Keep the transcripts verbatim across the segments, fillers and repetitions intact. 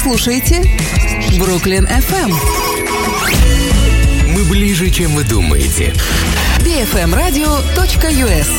слушаете Бруклин эф эм. Мы ближе, чем вы думаете. би эф эм радио точка ю эс.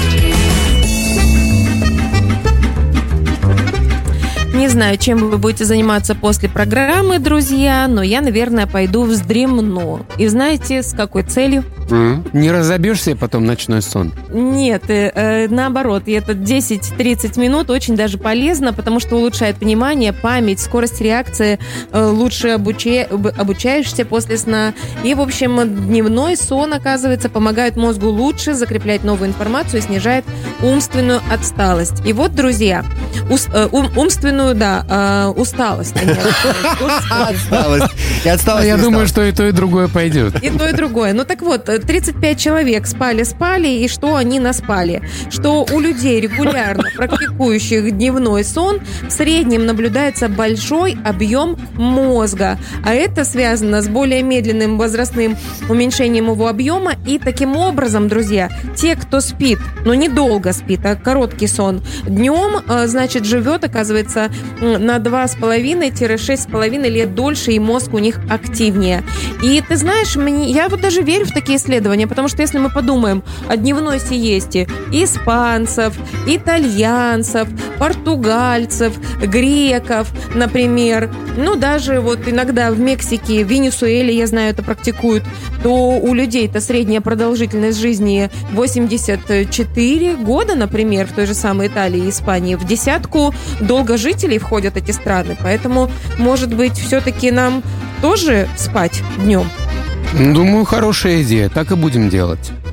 Не знаю, чем вы будете заниматься после программы, друзья, но я, наверное, пойду вздремну. И знаете, с какой целью? Mm. Не разобьешься потом ночной сон? Нет, э, наоборот, и это десять-тридцать минут очень даже полезно, потому что улучшает понимание, память, скорость реакции, э, лучше обуча... обучаешься после сна. И, в общем, дневной сон, оказывается, помогает мозгу лучше закреплять новую информацию и снижает умственную отсталость. И вот, друзья, ус... э, ум... умственную, да, э, усталость. Отсталость. Я думаю, что и то, и другое пойдет. И то, и другое. Ну так вот, тридцать пять человек спали-спали, и что они наспали? Что у людей, регулярно практикующих дневной сон, в среднем наблюдается большой объем мозга. А это связано с более медленным возрастным уменьшением его объема. И таким образом, друзья, те, кто спит, но недолго спит, а короткий сон, днем, значит, живет, оказывается, на два с половиной - шесть с половиной лет дольше, и мозг у них активнее. И ты знаешь, мне, я вот даже верю в такие исследования, потому что если мы подумаем о дневной сиесте испанцев, итальянцев, португальцев, греков, например, ну даже вот иногда в Мексике, в Венесуэле, я знаю, это практикуют, то у людей-то средняя продолжительность жизни восемьдесят четыре года, например, в той же самой Италии и Испании. В десятку долгожителей входят эти страны, поэтому, может быть, все-таки нам тоже спать днем? Думаю, хорошая идея. Так и будем делать.